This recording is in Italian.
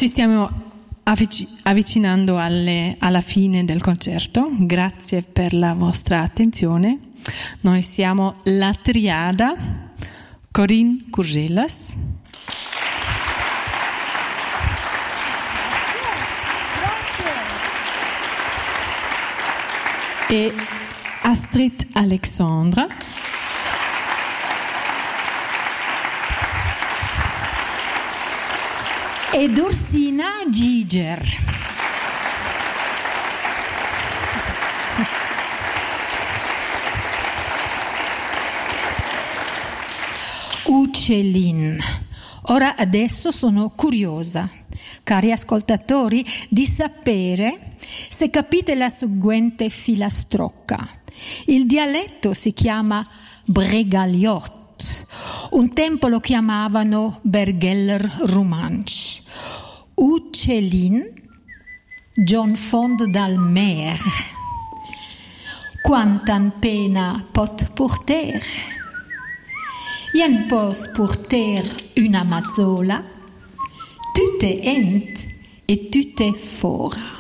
Ci stiamo avvicinando alla fine del concerto. Grazie per la vostra attenzione. Noi siamo la triada Corinne Courgelas, e Astrid Alexandra ed Ursina Giger. Uccellin. Ora adesso sono curiosa, cari ascoltatori, di sapere se capite la seguente filastrocca. Il dialetto si chiama Bregaliot. Un tempo lo chiamavano Bergeller Romansch. Uccellin, John Fond dal Meer. Quantan pena pot porter? Ien pos porter una mazzola, tutte ent e tutte fora.